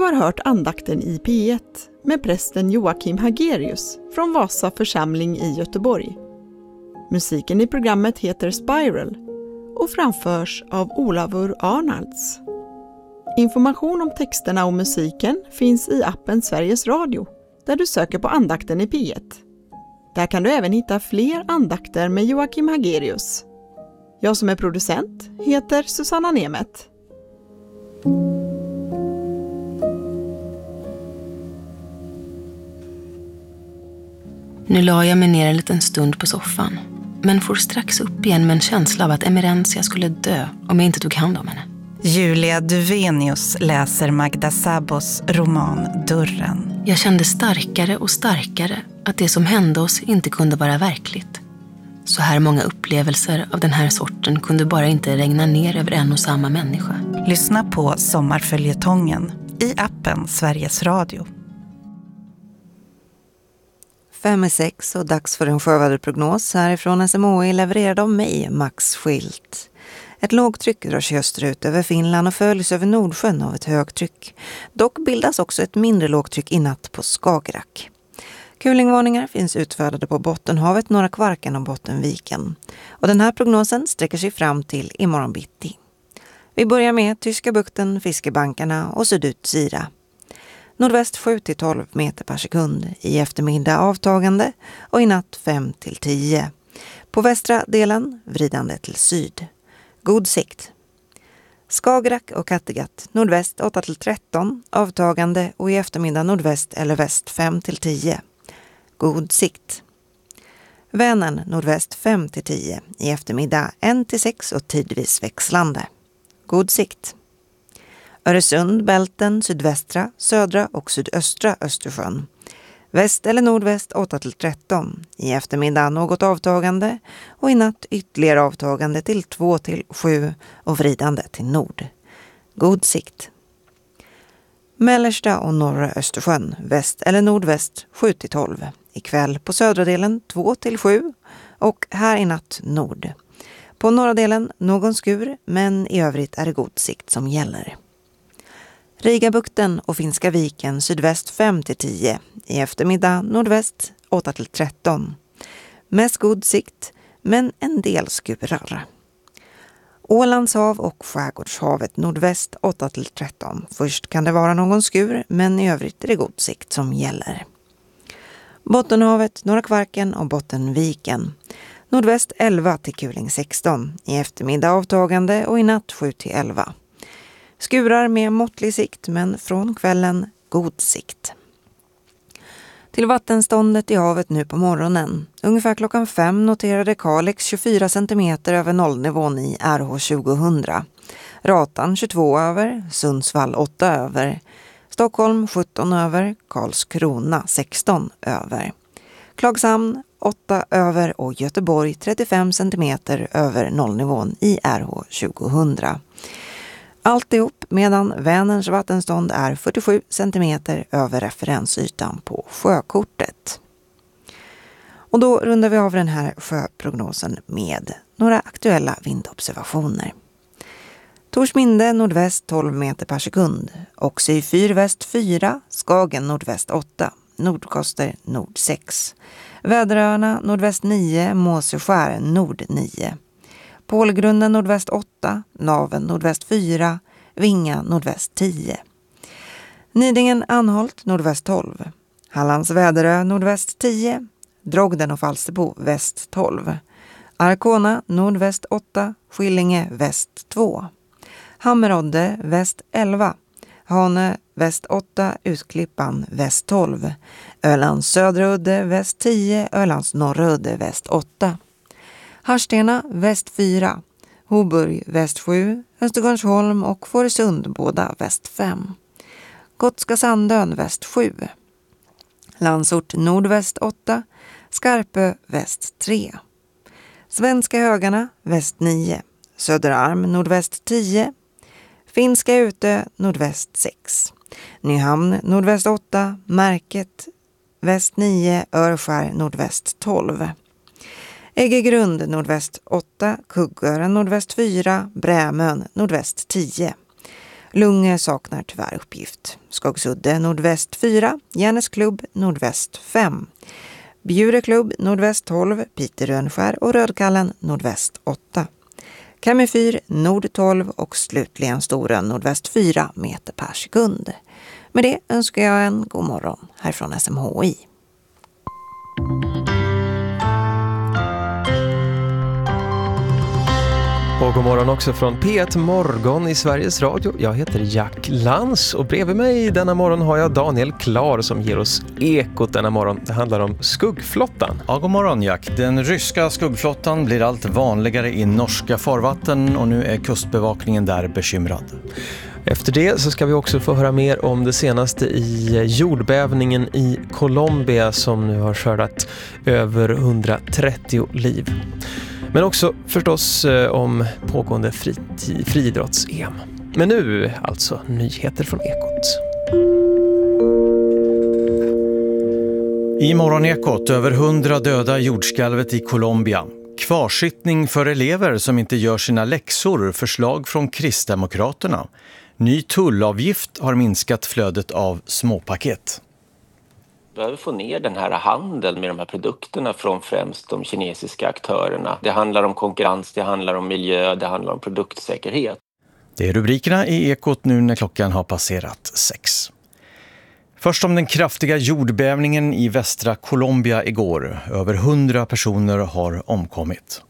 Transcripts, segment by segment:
har hört andakten i P1 med prästen Joakim Hagerius från Vasa församling i Göteborg. Musiken i programmet heter Spiral och framförs av Olavur Arnalds. Information om texterna och musiken finns i appen Sveriges Radio, där du söker på andakten i P1. Där kan du även hitta fler andakter med Joakim Hagerius. Jag som är producent heter Susanna Nemet. Nu la jag mig ner en liten stund på soffan, men får strax upp igen med en känsla av att Emerentia skulle dö om jag inte tog hand om henne. Julia Duvenius läser Magda Szabos roman Dörren. Jag kände starkare och starkare att det som hände oss inte kunde vara verkligt. Så här många upplevelser av den här sorten kunde bara inte regna ner över en och samma människa. Lyssna på Sommarföljetongen i appen Sveriges Radio. 5:06 och dags för en sjöväderprognos härifrån SMHI levererad av mig, Max Schilt. Ett lågtryck drar sig österut över Finland och följs över Nordsjön av ett högtryck. Dock bildas också ett mindre lågtryck i natt på Skagerrak. Kulingvarningar finns utfärdade på Bottenhavet, Norra Kvarken och Bottenviken. Och den här prognosen sträcker sig fram till imorgon bitti. Vi börjar med Tyska bukten, Fiskebankarna och sydut Sira. Nordväst 7-12 meter per sekund, i eftermiddag avtagande och i natt 5-10. På västra delen vridande till syd. God sikt. Skagerrak och Kattegatt nordväst 8-13, avtagande och i eftermiddag nordväst eller väst 5-10. God sikt. Vänern nordväst 5-10, i eftermiddag 1-6 och tidvis växlande. God sikt. Öresund, Bälten, sydvästra, södra och sydöstra Östersjön. Väst eller nordväst 8-13, i eftermiddag något avtagande och i natt ytterligare avtagande till 2-7 och vridande till nord. God sikt. Mellersta och norra Östersjön, väst eller nordväst 7-12, ikväll på södra delen 2-7 och här i natt nord. På norra delen någon skur, men i övrigt är det god sikt som gäller. Rigabukten och Finska viken sydväst 5-10, i eftermiddag nordväst 8-13. Mest god sikt, men en del skurar. Ålands hav och Skärgårdshavet nordväst 8-13. Först kan det vara någon skur, men i övrigt är det god sikt som gäller. Bottenhavet, Norra Kvarken och Bottenviken. Nordväst 11 till kuling 16, i eftermiddag avtagande och i natt 7-11. Skurar med måttlig sikt, men från kvällen god sikt. Till vattenståndet i havet nu på morgonen. Ungefär klockan 5 noterade Kalix 24 cm över nollnivån i RH 2000. Ratan 22 över, Sundsvall 8 över, Stockholm 17 över, Karlskrona 16 över. Klagshamn 8 över och Göteborg 35 cm över nollnivån i RH 2000. Alltihop medan Vänerns vattenstånd är 47 cm över referensytan på sjökortet. Och då rundar vi av den här sjöprognosen med några aktuella vindobservationer. Torsminde nordväst 12 meter per sekund, Oxy fyrväst 4, Skagen nordväst 8, Nordkoster nord 6, Väderöarna nordväst 9, Måseskär nord 9. Pålgrunden nordväst 8, Naven nordväst 4, Vinga nordväst 10. Nidingen Anholt nordväst 12, Hallands Väderö nordväst 10, Drogden och Falsterbo väst 12, Arkona nordväst 8, Skillinge väst 2, Hammerodde väst 11, Hane väst 8, Utklippan väst 12, Ölands södra udde väst 10, Ölands norra udde väst 8. Harstena väst 4, Hoburg väst 7, Östergårdsholm och Fårösund båda väst 5. Gotska Sandön väst 7. Landsort nordväst 8, Skarpö väst 3. Svenska Högarna väst 9, Söderarm nordväst 10, Finska Utö nordväst 6, Nyhamn nordväst 8, Märket väst 9, Örskär nordväst 12. Äggegrund nordväst 8, Kuggören nordväst 4, Brämön nordväst 10. Lunge saknar tyvärr uppgift. Skogsudde nordväst 4, Järnesklubb nordväst 5. Bjureklubb nordväst 12, Piterönskär och Rödkallen nordväst 8. Kammerfyr nord 12 och slutligen Storön nordväst 4 meter per sekund. Med det önskar jag en god morgon härifrån SMHI. Och god morgon också från P1 Morgon i Sveriges Radio. Jag heter Jack Lans och bredvid mig denna morgon har jag Daniel Klar som ger oss ekot denna morgon. Det handlar om skuggflottan. Ja, god morgon Jack. Den ryska skuggflottan blir allt vanligare i norska farvatten och nu är kustbevakningen där bekymrad. Efter det så ska vi också få höra mer om det senaste i jordbävningen i Colombia som nu har skördat över 130 liv. Men också förstås om pågående friidrotts-EM. Men nu alltså nyheter från Ekot. I morgonekot över 100 döda i jordskalvet i Colombia. Kvarsittning för elever som inte gör sina läxor, förslag från Kristdemokraterna. Ny tullavgift har minskat flödet av småpaket. Vi behöver få ner den här handeln med de här produkterna från främst de kinesiska aktörerna. Det handlar om konkurrens, det handlar om miljö, det handlar om produktsäkerhet. Det är rubrikerna i Ekot nu när klockan har passerat 6. Först om den kraftiga jordbävningen i västra Colombia igår. Över 100 personer har omkommit.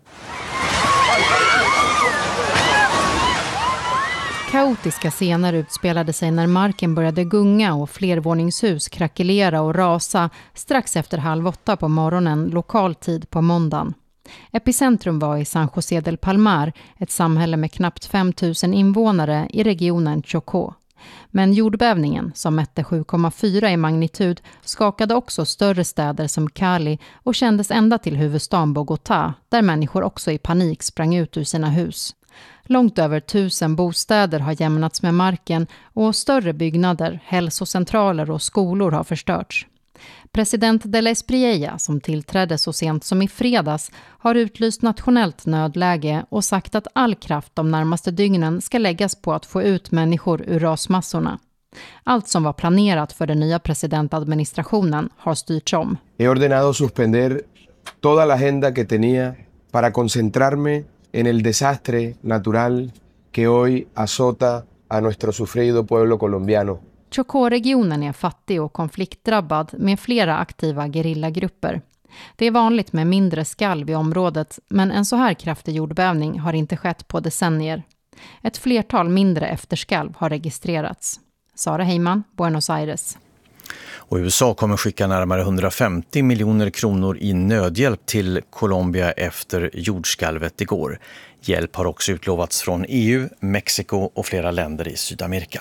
Kaotiska scener utspelade sig när marken började gunga och flervåningshus krackelera och rasa strax efter 7:30 på morgonen lokal tid på måndagen. Epicentrum var i San José del Palmar, ett samhälle med knappt 5 000 invånare i regionen Chocó. Men jordbävningen, som mätte 7,4 i magnitud, skakade också större städer som Cali och kändes ända till huvudstaden Bogotá, där människor också i panik sprang ut ur sina hus. Långt över 1000 bostäder har jämnats med marken och större byggnader, hälsocentraler och skolor har förstörts. President de la Espriella, som tillträdde så sent som i fredags, har utlyst nationellt nödläge och sagt att all kraft de närmaste dygnen ska läggas på att få ut människor ur rasmassorna. Allt som var planerat för den nya presidentadministrationen har styrts om. He ordenado suspender toda la agenda que tenía para concentrarme en el desastre natural que hoy azota a nuestro sufrido pueblo colombiano. Chocó-regionen är fattig och konfliktdrabbad med flera aktiva gerillagrupper. Det är vanligt med mindre skalv i området, men en så här kraftig jordbävning har inte skett på decennier. Ett flertal mindre efterskalv har registrerats. Sara Heiman, Buenos Aires. Och USA kommer skicka närmare 150 miljoner kronor i nödhjälp till Colombia efter jordskalvet igår. Hjälp har också utlovats från EU, Mexiko och flera länder i Sydamerika.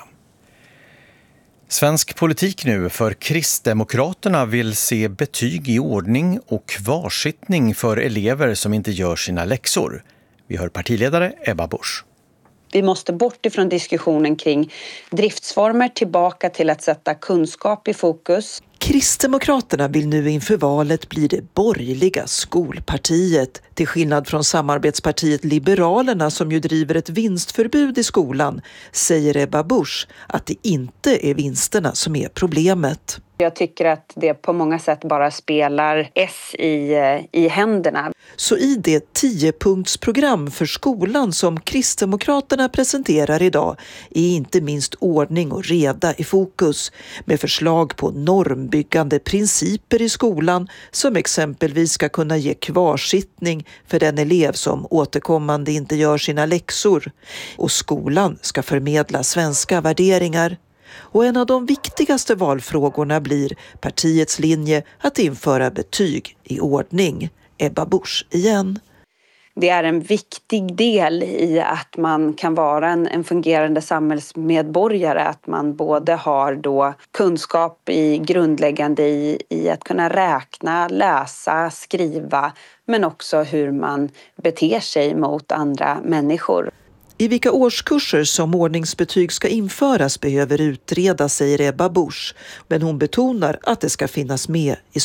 Svensk politik nu, för Kristdemokraterna vill se betyg i ordning och kvarsittning för elever som inte gör sina läxor. Vi hör partiledare Ebba Busch. Vi måste bort ifrån diskussionen kring driftsformer tillbaka till att sätta kunskap i fokus. Kristdemokraterna vill nu inför valet bli det borgerliga skolpartiet. Till skillnad från samarbetspartiet Liberalerna som ju driver ett vinstförbud i skolan, säger Ebba Busch att det inte är vinsterna som är problemet. Jag tycker att det på många sätt bara spelar S i händerna. Så i det 10-punktsprogram för skolan som Kristdemokraterna presenterar idag är inte minst ordning och reda i fokus, med förslag på normbyggande principer i skolan som exempelvis ska kunna ge kvarsittning för den elev som återkommande inte gör sina läxor. Och skolan ska förmedla svenska värderingar. Och en av de viktigaste valfrågorna blir partiets linje att införa betyg i ordning. Ebba Busch igen. Det är en viktig del i att man kan vara en fungerande samhällsmedborgare. Att man både har då kunskap i grundläggande i att kunna räkna, läsa, skriva, men också hur man beter sig mot andra människor. I vilka årskurser som ordningsbetyg ska införas behöver utredas, säger Ebba Busch, men hon betonar att det ska finnas med i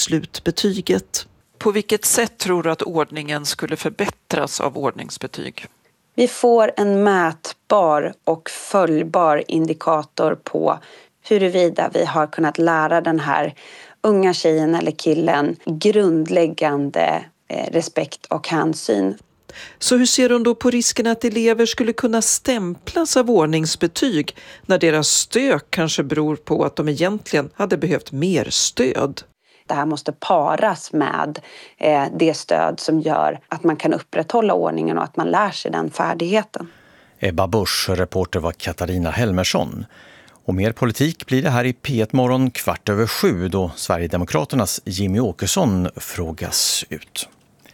slutbetyget. På vilket sätt tror du att ordningen skulle förbättras av ordningsbetyg? Vi får en mätbar och följbar indikator på huruvida vi har kunnat lära den här unga tjejen eller killen grundläggande respekt och hänsyn. Så hur ser hon då på risken att elever skulle kunna stämplas av ordningsbetyg när deras stök kanske beror på att de egentligen hade behövt mer stöd? Det här måste paras med det stöd som gör att man kan upprätthålla ordningen och att man lär sig den färdigheten. Ebba Busch, reporter var Katarina Helmersson. Och mer politik blir det här i P1 morgon 7:15 då Sverigedemokraternas Jimmy Åkesson frågas ut.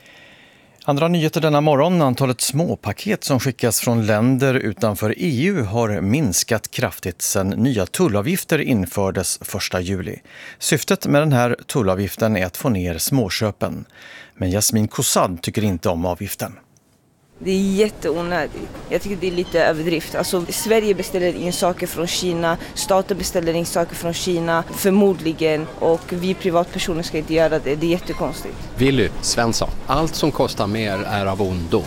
Andra nyheter denna morgon: antalet småpaket som skickas från länder utanför EU har minskat kraftigt sedan nya tullavgifter infördes 1 juli. Syftet med den här tullavgiften är att få ner småköpen. Men Jasmin Kossad tycker inte om avgiften. Det är jätteonödigt. Jag tycker det är lite överdrift. Alltså, Sverige beställer in saker från Kina, staten beställer in saker från Kina, förmodligen. Och vi privatpersoner ska inte göra det. Det är jättekonstigt. Willy Svensson, allt som kostar mer är av ondo.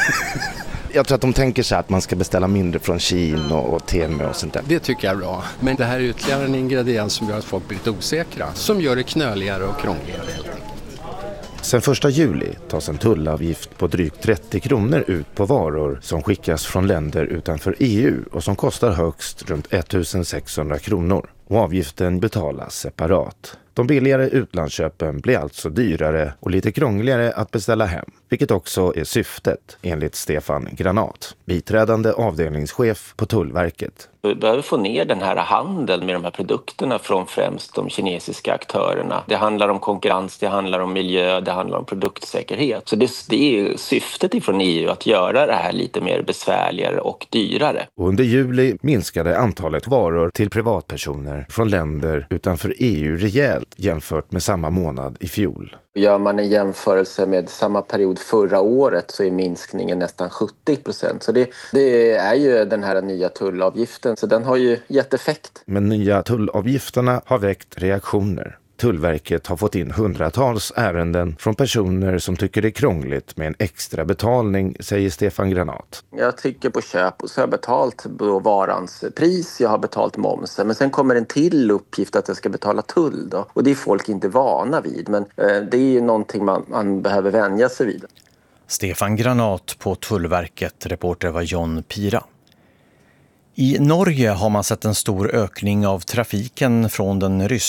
Jag tror att de tänker sig att man ska beställa mindre från Kina och Temu och sånt där. Det tycker jag är bra. Men det här är ytterligare en ingrediens som gör att folk blir lite osäkra. Som gör det knöligare och krångligare helt enkelt. Sen 1 juli tas en tullavgift på drygt 30 kronor ut på varor som skickas från länder utanför EU och som kostar högst runt 1600 kronor. Och avgiften betalas separat. De billigare utlandsköpen blir alltså dyrare och lite krångligare att beställa hem, vilket också är syftet enligt Stefan Granat, biträdande avdelningschef på Tullverket. Vi behöver få ner den här handeln med de här produkterna från främst de kinesiska aktörerna. Det handlar om konkurrens, det handlar om miljö, det handlar om produktsäkerhet. Så det är syftet ifrån EU att göra det här lite mer besvärligare och dyrare. Och under juli minskade antalet varor till privatpersoner från länder utanför EU rejält jämfört med samma månad i fjol. Gör man en jämförelse med samma period förra året så är minskningen nästan 70%. Så det är ju den här nya tullavgiften, så den har ju gett effekt. Men nya tullavgifterna har väckt reaktioner. Tullverket har fått in hundratals ärenden från personer som tycker det är krångligt med en extra betalning, säger Stefan Granat. Jag trycker på köp och så har jag betalt varans pris, jag har betalt momsen. Men sen kommer en till uppgift att jag ska betala tull då. Och det är folk inte vana vid, men det är ju någonting man behöver vänja sig vid. Stefan Granat på Tullverket, reporter var John Pira. I Norge har man sett en stor ökning av trafiken från den ryska